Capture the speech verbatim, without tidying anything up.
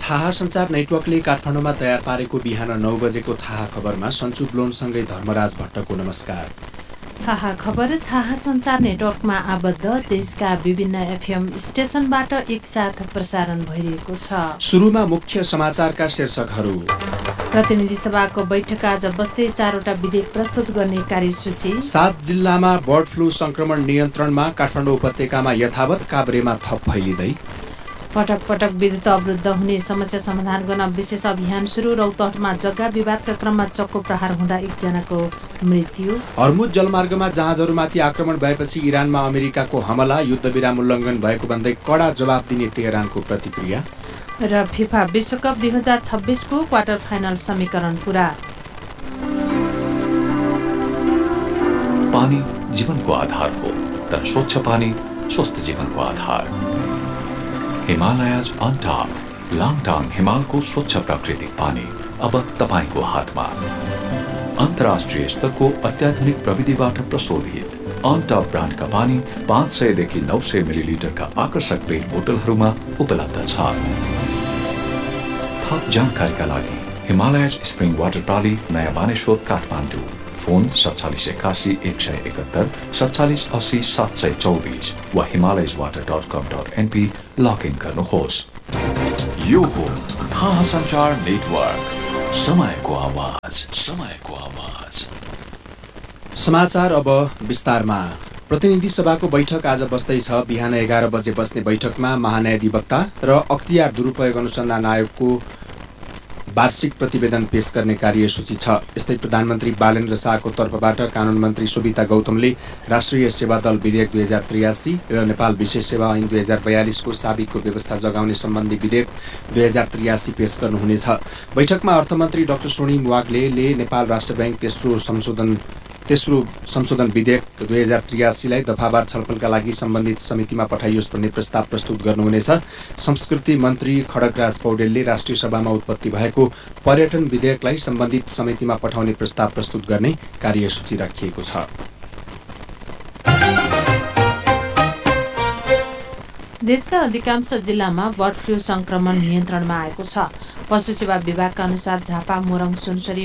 थाहा सञ्चार नेटवर्कले काठमाडौँमा तयार पारेको बिहान नौ बजेको थाहा खबरमा सन्चु ब्लोनसँगै धर्मराज भट्टको नमस्कार। थाहा खबर थाहा सञ्चार नेटवर्कमा आबद्ध देशका विभिन्न एफएम स्टेशनबाट एकसाथ प्रसारण भइरहेको छ। सुरुमा मुख्य समाचारका शीर्षकहरू। प्रतिनिधि सभाको बैठक आज बस्दै चारवटा विधेयक प्रस्तुत गर्ने कार्यसूची। सात जिल्लामा बर्ड फ्लू संक्रमण नियन्त्रणमा, काठमाडौँ उपत्यकामा यथावत, काभ्रेमा थप फैलिँदै। पटक पटक विद्युत अवरुद्ध हुने समस्या समाधान गर्न विशेष अभियान सुरु। रौतहटमा जग्गा विवादका क्रममा चक्कु प्रहार हुँदा एकजनाको मृत्यु। हर्मुज जलमार्गमा जहाजहरूमाथि आक्रमण भएपछि इरानमा अमेरिकाको हमला, युद्धविराम उल्लङ्घन भएको भन्दै कडा जवाब दिने तेहरानको प्रतिक्रिया। र फिफा विश्वकप दुई हजार छब्बिसको क्वार्टर फाइनल समीकरण पुरा। पानी जीवनको आधार हो, तर स्वच्छ पानी स्वस्थ जीवनको आधार। हिमालयज अनटॉप लाङटाङ हिमालको स्वच्छ प्राकृतिक पानी अब तपाईको हातमा। अन्तर्राष्ट्रिय स्तरको अत्याधुनिक प्रविधिबाट प्रशोधित अनटॉप ब्रान्डका पानी पाँच सयदेखि नौ सय मिलिलिटरका आकर्षक पेट बोतलहरूमा उपलब्ध छ। थप जानकारीका लागि हिमालयज स्प्रिङ वाटर प्राली, नयाँ बानेश्वर, काठमाडौँ। फोन सत्तालिस एकासी एक सय एकहत्तर सत्तालिस अस्सी सात सय चौबिस वा हिमालयज वाटर डट कम डट एनपी लगइन गर्नुहोस्। यो हो थाहा सञ्चार नेटवर्क, समयको आवाज, समयको आवाज। समाचार अब विस्तारमा। प्रतिनिधि सभाको बैठक आज बस्दैछ। बिहान एघार बजे बस्ने बैठकमा महान्यायाधिवक्ता र अख्तियार दुरुपयोग अनुसन्धान आयोगको वार्षिक प्रतिवेदन पेश गर्ने कार्यसूची छ। यस्तै प्रधानमन्त्री बालेन्द्र शाहको तर्फबाट कानून मन्त्री सुविता गौतमले राष्ट्रिय सेवा दल विधेयक दुई हजार त्रियासी र नेपाल विशेष सेवा ऐन दुई हजार बयालिसको साबिकको व्यवस्था जगाउने सम्बन्धी विधेयक दुई हजार त्रियासी पेश गर्नुहुनेछ। बैठकमा अर्थमन्त्री डाक्टर स्वर्णिम वाग्लेले नेपाल राष्ट्र ब्याङ्क तेस्रो संशोधन तेस्रो संशोधन विधेयक दुई हजार त्रियासीलाई दफावार छलफलका लागि सम्बन्धित समितिमा पठाइयोस् भन्ने प्रस्ताव प्रस्तुत गर्नुहुनेछ। संस्कृति मन्त्री खड्गराज पौडेलले राष्ट्रिय सभामा उत्पत्ति भएको पर्यटन विधेयकलाई सम्बन्धित समितिमा पठाउने प्रस्ताव प्रस्तुत गर्ने कार्यसूची राखिएको छ। देशका अधिकांश जिल्लामा बर्ड फ्लू संक्रमण नियन्त्रणमा आएको छ। पशु सेवा विभागका अनुसार झापा, मोरङ, सुनसरी,